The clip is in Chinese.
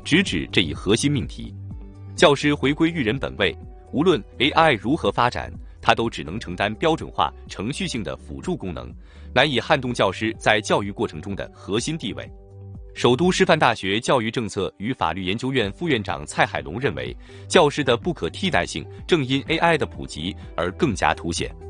直指这一核心命题。教师回归育人本位，无论 AI 如何发展，它都只能承担标准化、程序性的辅助功能，难以撼动教师在教育过程中的核心地位。首都师范大学教育政策与法律研究院副院长蔡海龙认为，教师的不可替代性正因 AI 的普及而更加凸显。